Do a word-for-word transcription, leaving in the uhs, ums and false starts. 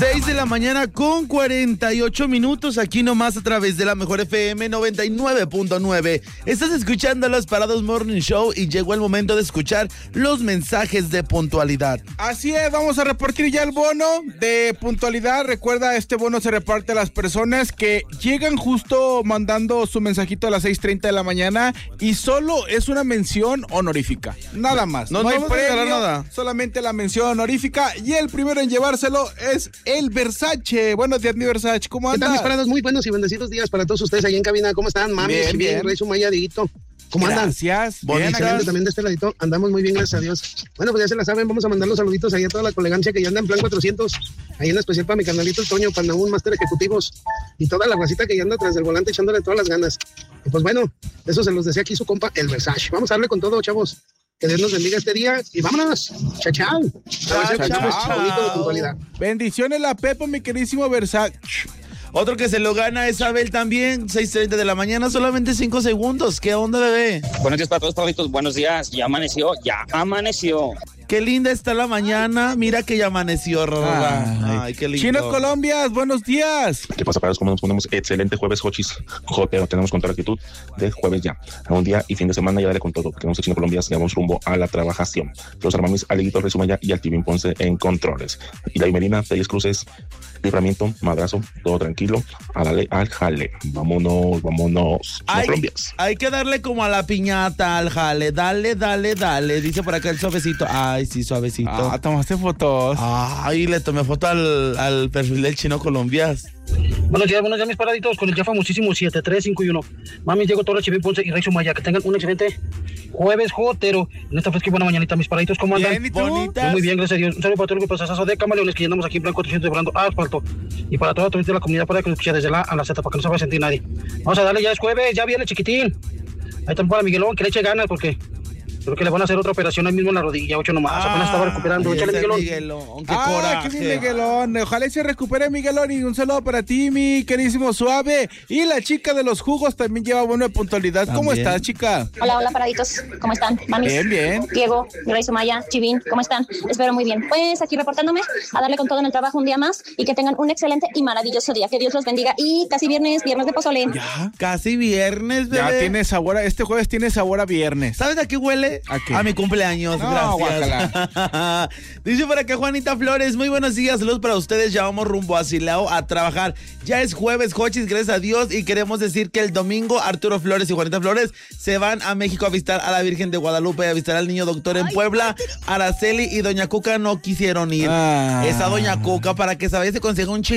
seis de la mañana con cuarenta y ocho minutos, aquí nomás a través de la Mejor F M noventa y nueve punto nueve. Estás escuchando Los Parados Morning Show y llegó el momento de escuchar los mensajes de puntualidad. Así es, vamos a repartir ya el bono de puntualidad. Recuerda, este bono se reparte a las personas que llegan justo mandando su mensajito a las seis treinta de la mañana y solo es una mención honorífica, nada más. No, no, no hay vamos a regalar premio, nada. solamente la mención honorífica y el primero en llevárselo es el Versace. Buenos días, mi Versace, ¿cómo ¿Qué andas? tal, mis parados? Muy buenos y bendecidos días para todos ustedes ahí en cabina. ¿Cómo están, mami? Bien, bien. Rey Sumaya, Dieguito. ¿Cómo andan? Gracias. Bien, Bien, excelente también de este ladito. Andamos muy bien, gracias a Dios. Bueno, pues ya se la saben, vamos a mandar los saluditos ahí a toda la colegancia que ya anda en plan cuatrocientos. Ahí en especial para mi canalito el Toño, para un máster ejecutivos y toda la racita que ya anda tras del volante echándole todas las ganas. Y pues bueno, eso se los decía aquí su compa, el Versace. Vamos a darle con todo, chavos. Que Dios nos bendiga este día y vámonos. Chao, chao. Chao, chao, chao. Bonito de puntualidad. Bendiciones la Pepo, mi queridísimo Versace. Otro que se lo gana es Abel también, seis treinta de la mañana, solamente cinco segundos. ¿Qué onda, bebé? Buenos días para todos, perritos. Buenos días. Ya amaneció, ya amaneció. Qué linda está la mañana. Mira que ya amaneció, Roda. Ay, qué lindo. Chino Colombias, buenos días. ¿Qué pasa, parados? ¿Cómo nos ponemos? Excelente jueves, Jochis. Joteo, tenemos con toda la actitud de jueves ya. A un día y fin de semana ya dale con todo. Tenemos a Chino Colombias y vamos rumbo a la trabajación. Los Armamis, Aleguito, Resumaya y al Tibín Ponce en controles. Y la Imerina, Telles Cruces, libramiento, madrazo, todo tranquilo. A darle al jale. Vámonos, vámonos. Chino Hay, Colombias. hay que darle como a la piñata, al jale. Dale, dale, dale. Dice por acá el suavecito. Ay, sí, suavecito. Ah, tomaste fotos. Ay, le tomé foto al, al perfil del Chino Colombias. Buenos días, buenos días, mis paraditos, con el ya famosísimo siete tres cinco uno. Mami, Diego Torres, Chivín Ponce y Rey Sumaya. Que tengan un excelente jueves jotero. En esta fresca y buena mañanita, mis paraditos, ¿cómo andan? Bien, ¿y tú? Bonitas. Yo muy bien, gracias a Dios. Un saludo para todo lo que pasa, Sazo de Camaleones, que ya andamos aquí en plan cuatrocientos devorando asfalto. Y para toda la comunidad, para que nos escuche desde la a la Z, para que no se vaya a sentir nadie. Vamos a darle, ya es jueves, ya viene chiquitín. Ahí también para Miguelón, que le eche ganas, porque creo que le van a hacer otra operación ahí mismo en la rodilla, ocho nomás. Apenas estaba recuperando. Ay, Échale, ese Miguelón. Miguelón, qué Ah, coraje. qué bien, Miguelón. Ojalá y se recupere, Miguelón. Y un saludo para ti, mi queridísimo Suave. Y la chica de los jugos también lleva buena puntualidad. ¿Cómo También. estás, chica? Hola, hola, paraditos. ¿Cómo están? Mamis. Bien, bien. Diego, Rey Sumaya, Chivín, ¿cómo están? Espero muy bien. Pues aquí reportándome a darle con todo en el trabajo un día más y que tengan un excelente y maravilloso día. Que Dios los bendiga. Y casi viernes, viernes de pozole. Ya, Casi viernes, bebé. ya tiene sabor a, este jueves tiene sabor a viernes. ¿Sabes a qué huele? ¿A qué? A mi cumpleaños, No, gracias. Dice por acá Juanita Flores, muy buenos días, saludos para ustedes, ya vamos rumbo a Silao a trabajar. Ya es jueves, Jochis, gracias a Dios, y queremos decir que el domingo Arturo Flores y Juanita Flores se van a México a visitar a la Virgen de Guadalupe, a visitar al Niño Doctor en Puebla. Araceli y Doña Cuca no quisieron ir. Ah. Esa Doña Cuca, para que sabes, se consiga un chile.